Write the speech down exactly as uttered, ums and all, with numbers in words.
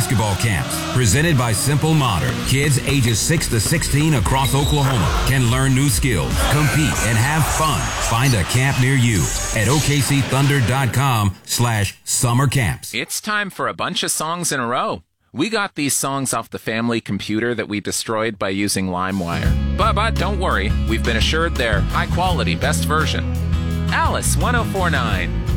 basketball camps. Presented by Simple Modern. Kids ages six to sixteen across Oklahoma can learn new skills, compete, and have fun. Find a camp near you at O K C Thunder dot com slash summer camps. It's time for a bunch of songs in a row. We got these songs off the family computer that we destroyed by using LimeWire. But, but don't worry, we've been assured they're high quality, best version. Alice, one oh four point nine.